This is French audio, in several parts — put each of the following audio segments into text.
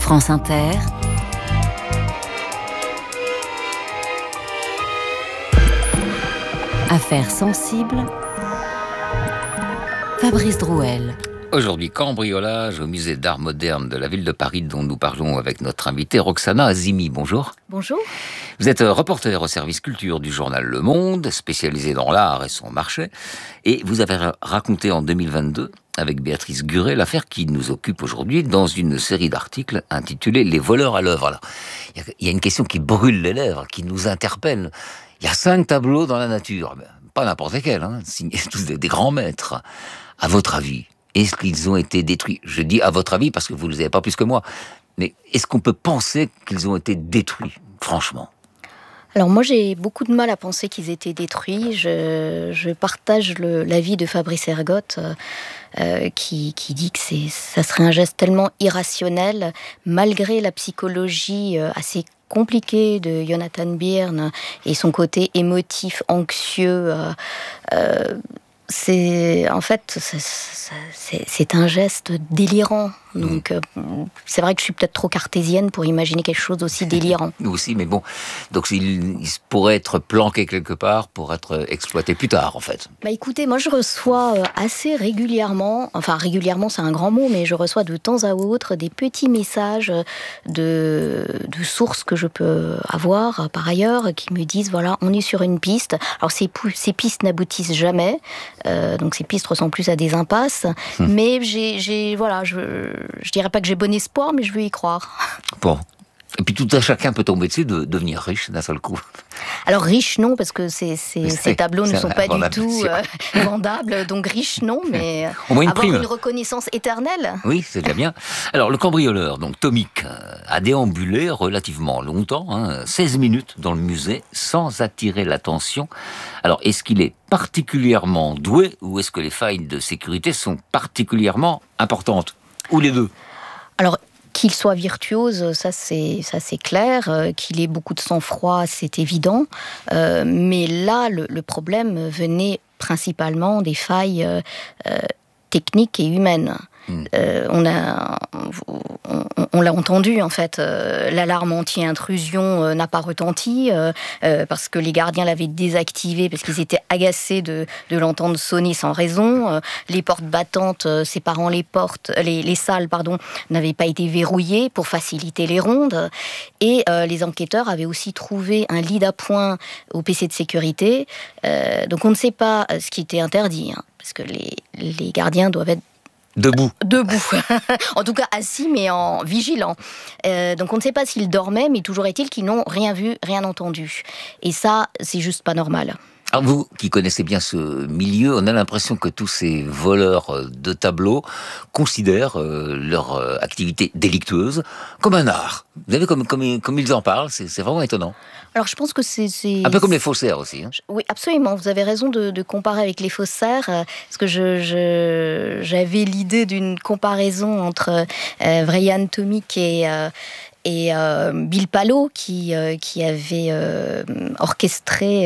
France Inter, Affaires sensibles, Fabrice Drouel. Aujourd'hui, cambriolage au musée d'art moderne de la ville de Paris, dont nous parlons avec notre invitée Roxana Azimi. Bonjour. Bonjour. Vous êtes reporter au service culture du journal Le Monde, spécialisé dans l'art et son marché. Et vous avez raconté en 2022, avec Béatrice Guret, l'affaire qui nous occupe aujourd'hui dans une série d'articles intitulée « Les voleurs à l'œuvre ». Alors, il y a une question qui brûle les lèvres, qui nous interpelle. Il y a 5 tableaux dans la nature, pas n'importe lesquels, signés tous des grands maîtres. À votre avis, est-ce qu'ils ont été détruits ? Je dis à votre avis parce que vous ne le savez pas plus que moi. Mais est-ce qu'on peut penser qu'ils ont été détruits, franchement ? Alors moi j'ai beaucoup de mal à penser qu'ils étaient détruits. Je partage l'avis de Fabrice Ergotte qui dit que ça serait un geste tellement irrationnel, malgré la psychologie assez compliquée de Jonathan Byrne et son côté émotif, anxieux. C'est un geste délirant. Donc, c'est vrai que je suis peut-être trop cartésienne pour imaginer quelque chose d'aussi délirant. Nous aussi, mais bon. Donc, il pourrait être planqué quelque part pour être exploité plus tard, en fait. Écoutez, moi, je reçois assez régulièrement, enfin, régulièrement, c'est un grand mot, mais je reçois de temps à autre des petits messages de sources que je peux avoir, par ailleurs, qui me disent, voilà, on est sur une piste. Alors, ces pistes n'aboutissent jamais. Donc, ces pistes ressemblent plus à des impasses. Mais je dirais pas que j'ai bon espoir, mais je veux y croire. Bon. Et puis tout à chacun peut tomber dessus de devenir riche d'un seul coup. Alors riche non, parce que ces tableaux ne sont pas du tout vendables, donc riche non, mais au moins avoir une reconnaissance éternelle. Oui, c'est déjà bien. Alors le cambrioleur, donc Tomic, a déambulé relativement longtemps, 16 minutes dans le musée, sans attirer l'attention. Alors est-ce qu'il est particulièrement doué, ou est-ce que les failles de sécurité sont particulièrement importantes ? Ou les deux ? Alors, qu'il soit virtuose, ça c'est clair. Qu'il ait beaucoup de sang-froid, c'est évident. Mais là, le problème venait principalement des failles techniques et humaines. On l'a entendu, en fait, l'alarme anti-intrusion n'a pas retenti parce que les gardiens l'avaient désactivé parce qu'ils étaient agacés de l'entendre sonner sans raison. Les portes battantes séparant les salles, n'avaient pas été verrouillées pour faciliter les rondes. Et les enquêteurs avaient aussi trouvé un lit d'appoint au PC de sécurité. Donc on ne sait pas ce qui était interdit, parce que les gardiens doivent être Debout. En tout cas assis, mais en vigilant. Donc on ne sait pas s'ils dormaient, mais toujours est-il qu'ils n'ont rien vu, rien entendu. Et ça, c'est juste pas normal. Alors vous, qui connaissez bien ce milieu, on a l'impression que tous ces voleurs de tableaux considèrent leur activité délictueuse comme un art. Vous savez, comme ils en parlent, c'est vraiment étonnant. Alors je pense que c'est... Un peu comme les faussaires aussi. Oui, absolument. Vous avez raison de comparer avec les faussaires, parce que j'avais l'idée d'une comparaison entre Vrian Tomic et Bill Palo qui avait orchestré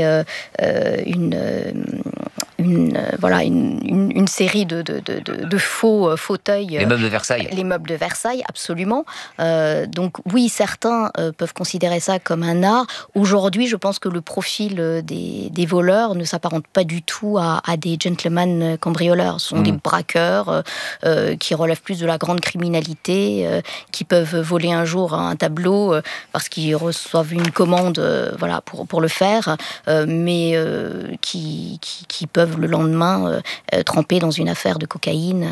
une série de faux fauteuils. Les meubles de Versailles. Les meubles de Versailles, absolument. Donc oui, certains peuvent considérer ça comme un art. Aujourd'hui, je pense que le profil des voleurs ne s'apparente pas du tout à des gentlemen cambrioleurs. Ce sont des braqueurs qui relèvent plus de la grande criminalité, qui peuvent voler un jour un tableau parce qu'ils reçoivent une commande pour le faire, mais qui peuvent le lendemain tremper dans une affaire de cocaïne.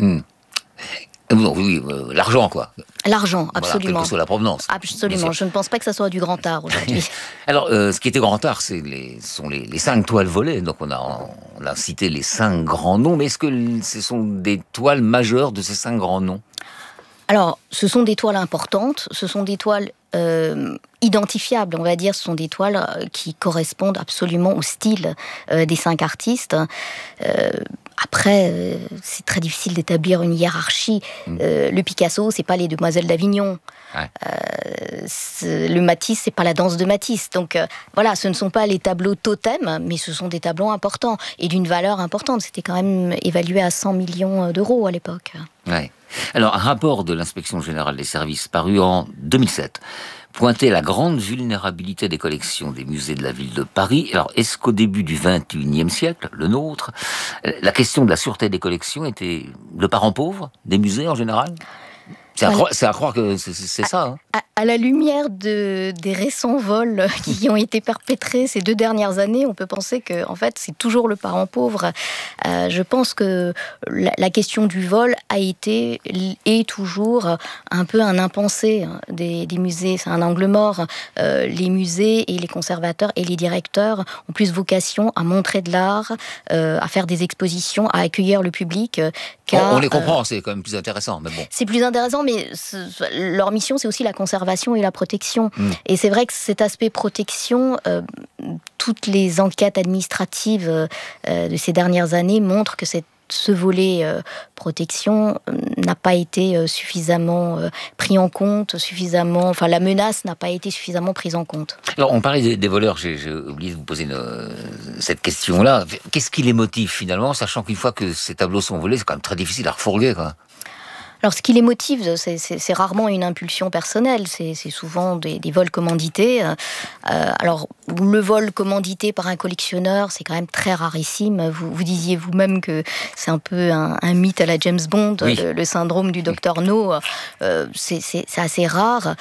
Oui, l'argent, quoi. L'argent, absolument. Voilà, quelle que soit la provenance. Absolument. Je ne pense pas que ça soit du grand art aujourd'hui. Alors, ce qui était grand art, sont les 5 toiles volées. Donc, on a cité les 5 grands noms. Mais est-ce que ce sont des toiles majeures de ces 5 grands noms ? Alors, ce sont des toiles importantes. Ce sont des toiles identifiables, on va dire. Ce sont des toiles qui correspondent absolument au style des 5 artistes. Après, c'est très difficile d'établir une hiérarchie. Le Picasso, c'est pas les Demoiselles d'Avignon. Ouais. Le Matisse, c'est pas la danse de Matisse. Donc voilà, ce ne sont pas les tableaux totems, mais ce sont des tableaux importants et d'une valeur importante. C'était quand même évalué à 100 millions d'euros à l'époque. Ouais. Alors, un rapport de l'Inspection générale des services paru en 2007 pointait la grande vulnérabilité des collections des musées de la ville de Paris. Alors, est-ce qu'au début du XXIe siècle, le nôtre, la question de la sûreté des collections était le parent pauvre des musées en général ? C'est à croire que c'est ça. Hein. À la lumière des récents vols qui ont été perpétrés ces 2 dernières années, on peut penser que en fait, c'est toujours le parent pauvre. Je pense que la question du vol a été et toujours un peu un impensé des musées. C'est un angle mort. Les musées et les conservateurs et les directeurs ont plus vocation à montrer de l'art, à faire des expositions, à accueillir le public. On les comprend, c'est quand même plus intéressant. Mais bon. C'est plus intéressant, mais leur mission, c'est aussi la conservation et la protection. Et c'est vrai que cet aspect protection, toutes les enquêtes administratives de ces dernières années montrent que ce volet protection n'a pas été suffisamment pris en compte, la menace n'a pas été suffisamment prise en compte. Alors, on parlait des voleurs, j'ai oublié de vous poser cette question-là. Qu'est-ce qui les motive finalement, sachant qu'une fois que ces tableaux sont volés, c'est quand même très difficile à refourguer, quoi. Alors, ce qui les motive, c'est rarement une impulsion personnelle, c'est souvent des vols commandités. Alors, le vol commandité par un collectionneur, c'est quand même très rarissime. Vous disiez vous-même que c'est un peu un mythe à la James Bond, oui. le syndrome du Dr No. C'est assez rare.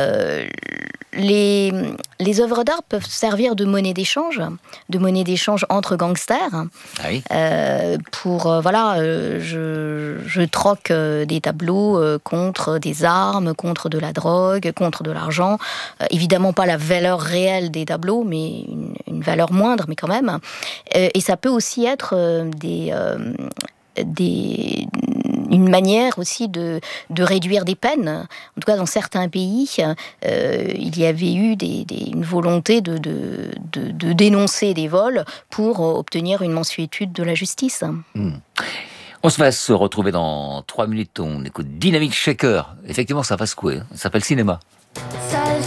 Les œuvres d'art peuvent servir de monnaie d'échange entre gangsters. Ah oui. Je troque des tableaux contre des armes, contre de la drogue, contre de l'argent. Évidemment pas la valeur réelle des tableaux, mais une valeur moindre, mais quand même. Et ça peut aussi être une manière aussi de réduire des peines. En tout cas, dans certains pays, il y avait eu une volonté de dénoncer des vols pour obtenir une mansuétude de la justice. On va se retrouver dans 3 minutes. On écoute Dynamic Shaker. Effectivement, ça va secouer. Ça s'appelle Cinéma.